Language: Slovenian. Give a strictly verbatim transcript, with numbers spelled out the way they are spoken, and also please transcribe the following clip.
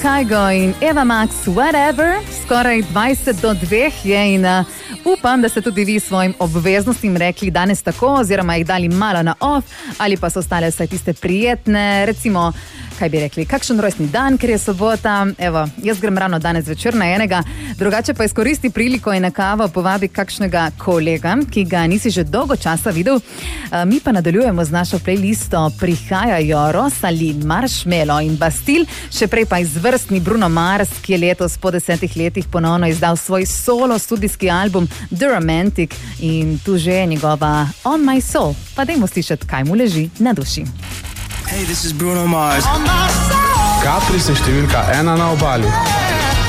Kygo in Eva Max, Whatever. Skoraj dvajset do dveh je in uh, upam, da ste tudi vi svojim obveznostim rekli danes tako, oziroma jih dali malo na off, ali pa so ostale vsaj tiste prijetne, recimo, kaj bi rekli, kakšen rojstni dan, ker je sobota. Evo, jaz grem ravno danes večer na enega, drugače pa izkoristi priliko in na kavo povabi kakšnega kolega, ki ga nisi že dolgo časa videl. Uh, mi pa nadaljujemo z našo playlisto. Prihajajo Rosalind, Marshmello in Bastille, še prej pa izvrstni Bruno Mars, ki je letos po desetih letih ponovno izdal svoj solo studijski album The Romantic in tu že je njegova On My Soul. Pa dajmo slišati, kaj mu leži na duši. Hey, this is Bruno Mars. Capri se številka ena na obali.